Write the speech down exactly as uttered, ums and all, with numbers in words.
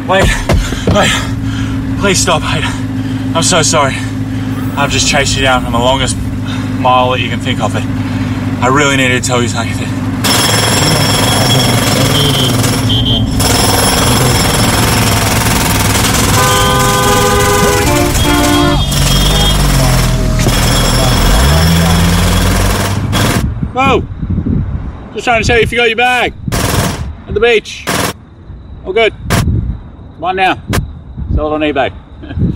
Wait, wait, please stop, Hayden. I'm so sorry. I've just chased you down from the longest mile that you can think of it. I really needed to tell you something. Whoa! Just trying to tell you if you got your bag at the beach. All good. Come on now. Sell it on eBay.